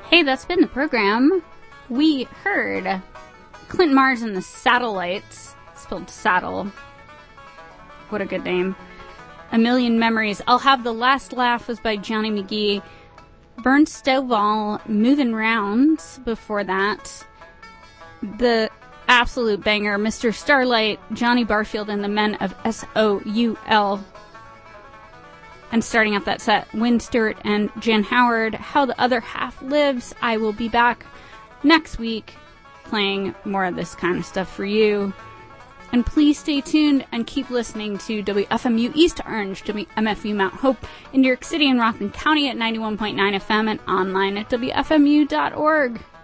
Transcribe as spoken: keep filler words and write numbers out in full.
Hey, that's been the program. We heard Clint Mars and the Satellites, spelled saddle. What a good name. A Million Memories. I'll Have the Last Laugh was by Johnny McGee. Burn Stovall, Moving Rounds before that. The absolute banger, Mister Starlight, Johnny Barfield and the Men of S O U L. And starting off that set, Wynn Stewart and Jan Howard, How the Other Half Lives. I will be back next week playing more of this kind of stuff for you. And please stay tuned and keep listening to W F M U East Orange, W M F U Mount Hope in New York City and Rockland County at ninety-one point nine F M and online at W F M U dot org.